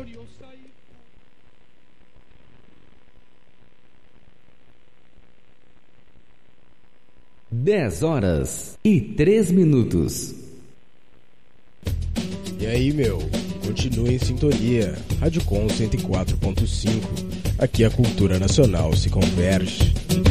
10h03. E aí, meu? Continue em sintonia. Rádio Com 104.5. Aqui a cultura nacional se converge.